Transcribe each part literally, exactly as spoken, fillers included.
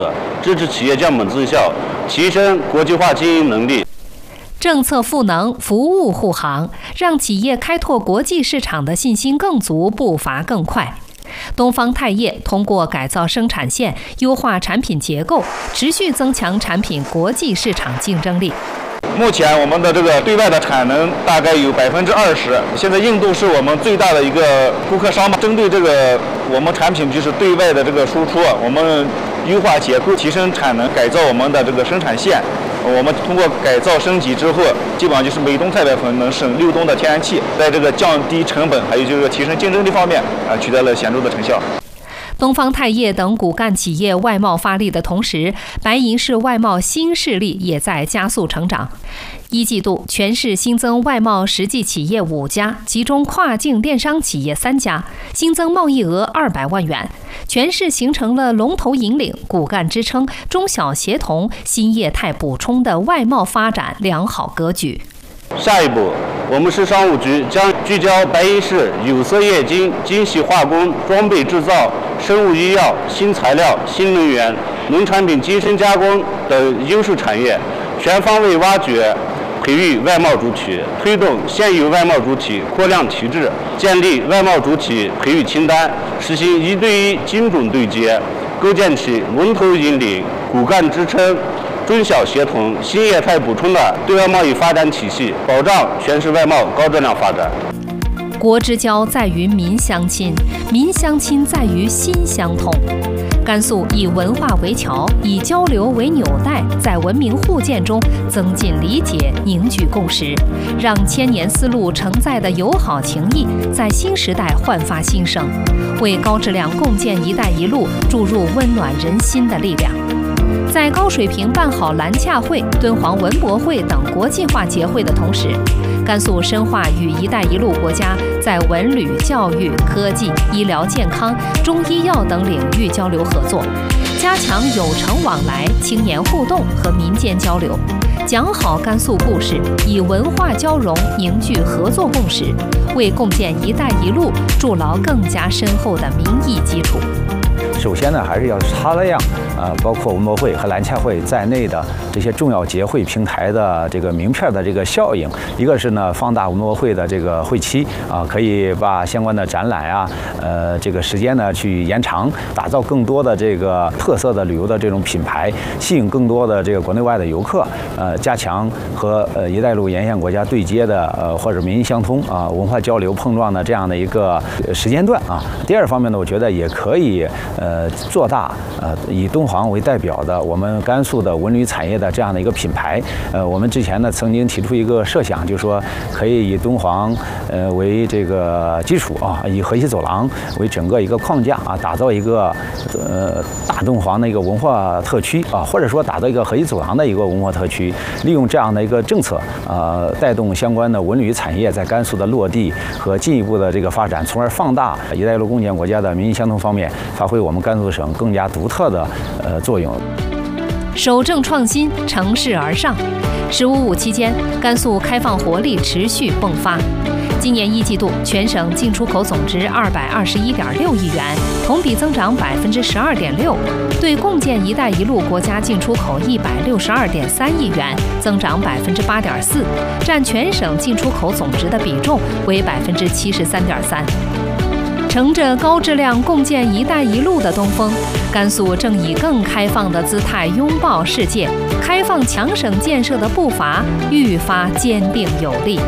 支持企业降本增效，提升国际化经营能力。 政策赋能，服务护航，让企业开拓国际市场的信心更足，步伐更快。东方钛业通过改造生产线、优化产品结构，持续增强产品国际市场竞争力。 目前我们的这个对外的产能大概有百分之二十，现在印度是我们最大的一个顾客商嘛。针对这个我们产品就是对外的这个输出，我们优化结构、提升产能、改造我们的这个生产线。我们通过改造升级之后，基本上就是美东钛白粉能省六吨的天然气，在这个降低成本还有就是提升竞争力方面啊，取得了显著的成效。 东方钛业等骨干企业外贸发力的同时，白银市外贸新势力也在加速成长。一季度，全市新增外贸实际企业五家，其中跨境电商企业三家，新增贸易额二百万元。全市形成了龙头引领、骨干支撑、中小协同、新业态补充的外贸发展良好格局。 下一步，我们市商务局将聚焦白银市有色液晶、精细化工、装备制造、生物医药、新材料、新能源、农产品精深加工等优势产业，全方位挖掘、培育外贸主体，推动现有外贸主体扩量提质，建立外贸主体培育清单，实行一对一精准对接，构建起龙头引领、骨干支撑、中小协同、新业态补充的对外贸易发展体系，保障全市外贸高质量发展。 国之交在于民相亲，民相亲在于心相通。甘肃以文化为桥，以交流为纽带，在文明互鉴中增进理解，凝聚共识，让千年丝路承载的友好情谊在新时代焕发新生，为高质量共建“一带一路”注入温暖人心的力量。在高水平办好蓝洽会、敦煌文博会等国际化节会的同时，甘肃深化与“一带一路”国家在文旅、教育、科技、医疗健康、中医药等领域交流合作，加强友城往来、青年互动和民间交流，讲好甘肃故事，以文化交融凝聚合作共识，为共建“一带一路”筑牢更加深厚的民意基础。 首先呢，还是要擦亮啊，包括文博会和蓝洽会在内的这些重要节会平台的这个名片的这个效应。一个是呢，放大文博会的这个会期啊，可以把相关的展览啊，呃，这个时间呢去延长，打造更多的这个特色的旅游的这种品牌，吸引更多的这个国内外的游客。呃，加强和呃“一带一路”沿线国家对接的呃或者民心相通啊，文化交流碰撞的这样的一个时间段啊。第二方面呢，我觉得也可以呃。呃，做大呃以敦煌为代表的我们甘肃的文旅产业的这样的一个品牌。呃，我们之前呢曾经提出一个设想，就是说可以以敦煌呃为这个基础啊，以河西走廊为整个一个框架啊，打造一个呃大敦煌的一个文化特区啊，或者说打造一个河西走廊的一个文化特区，利用这样的一个政策呃，带动相关的文旅产业在甘肃的落地和进一步的这个发展，从而放大“一带一路”共建国家的民心相通方面，发挥我们甘肃省更加独特的呃作用。 守正创新，乘势而上。十五五期间，甘肃开放活力持续迸发。今年一季度，全省进出口总值二百二十一点六亿元，同比增长百分之十二点六，对共建“一带一路”国家进出口一百六十二点三亿元，增长百分之八点四，占全省进出口总值的比重为百分之七十三点三。乘着高质量共建“一带一路”的东风，甘肃正以更开放的姿态拥抱世界，开放强省建设的步伐愈发坚定有力。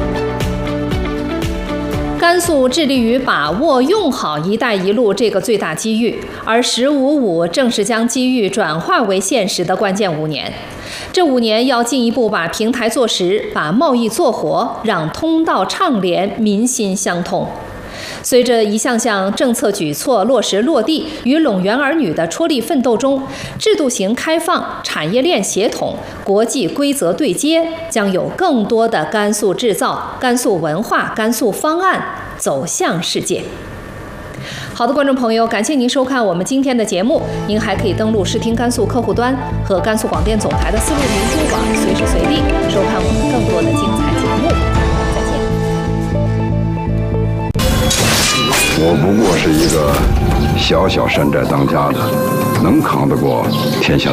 甘肃致力于把握用好“一带一路”这个最大机遇，而“十五五”正是将机遇转化为现实的关键五年。这五年要进一步把平台做实，把贸易做活，让通道畅连，民心相通。随着一项项政策举措落实落地，与陇源儿女的出力奋斗中，制度型开放、产业链协同、国际规则对接，将有更多的甘肃制造、甘肃文化、甘肃方案走向世界。好的，观众朋友，感谢您收看我们今天的节目。您还可以登录视听甘肃客户端和甘肃广电总台的丝路明珠网，随时随地收看我们更多的精彩节目。再见。 我不过是一个小小山寨当家的，能扛得过天下